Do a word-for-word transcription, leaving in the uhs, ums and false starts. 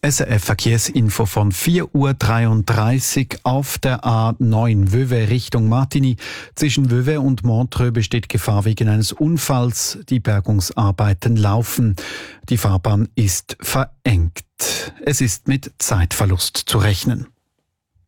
S R F Verkehrsinfo von vier Uhr dreiunddreißig auf der A neun Vevey Richtung Martigny. Zwischen Vevey und Montreux besteht Gefahr wegen eines Unfalls. Die Bergungsarbeiten laufen. Die Fahrbahn ist verengt. Es ist mit Zeitverlust zu rechnen.